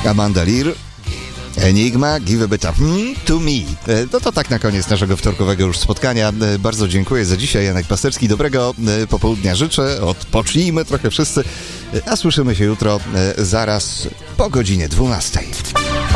Amanda Lear, Enigma, Give a Bit of to Me. No to tak na koniec naszego wtorkowego już spotkania. Bardzo dziękuję za dzisiaj. Janek Pasterski. Dobrego popołudnia życzę. Odpocznijmy trochę wszyscy, a słyszymy się jutro zaraz po godzinie 12.